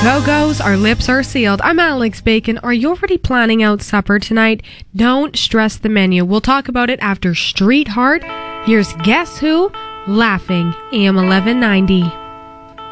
Go-Go's, our lips are sealed. I'm Alex Bacon. Are you already planning out supper tonight? Don't stress the menu. We'll talk about it after Street Heart. Here's Guess Who? Laughing, AM 1190.